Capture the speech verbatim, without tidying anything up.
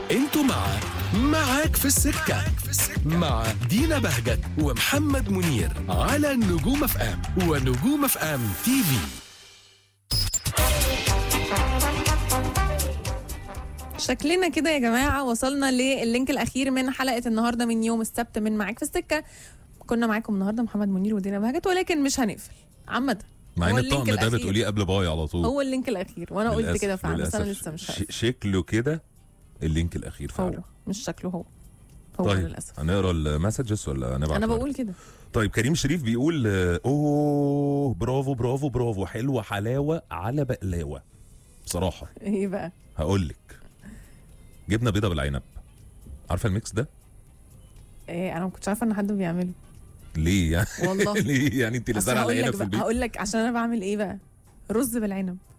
انتوا مع معاك في السكة مع دينا بهجت ومحمد منير على نجوم اف ام ونجوم اف ام تي في. شكلنا كده يا جماعة وصلنا للينك الأخير من حلقة النهاردة من يوم السبت من معاك في السكة. كنا معاكم النهاردة محمد منير ودينا بهجت، ولكن مش هنقفل عامة. مع ان الطقم ده بتقوليه قبل باي على طول. هو اللينك الأخير وانا قلت كده فعلا، بس انا لسه مش ش... شكله كده اللينك الأخير فعلا. هو مش شكله هو هو طيب للأسف. هنقرا المسجز ولا نبعت؟ انا بقول كده. طيب كريم شريف بيقول اوه برافو برافو برافو، حلوه حلاوه على بقلاوه. بصراحه ايه بقى؟ هقول لك، جبنه بيضه بالعنب، عارفه الميكس ده؟ ايه، انا ما كنتش عارفه ان حد بيعمله. ليه يعني؟ والله ليه يعني انت اللي زارعه العنب في البيت؟ هقول لك عشان انا بعمل ايه بقى، رز بالعنب.